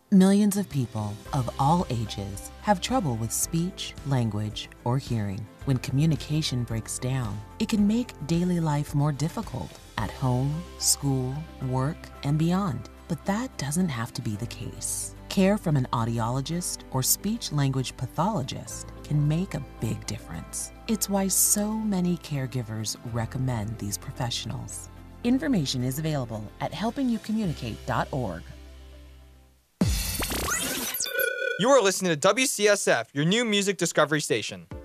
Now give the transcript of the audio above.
Millions of people of all ages have trouble with speech, language, or hearing. When communication breaks down, it can make daily life more difficult at home, school, work, and beyond. But that doesn't have to be the case. Care from an audiologist or speech-language pathologist can make a big difference. It's why so many caregivers recommend these professionals. Information is available at helpingyoucommunicate.org. You are listening to WCSF, your new music discovery station.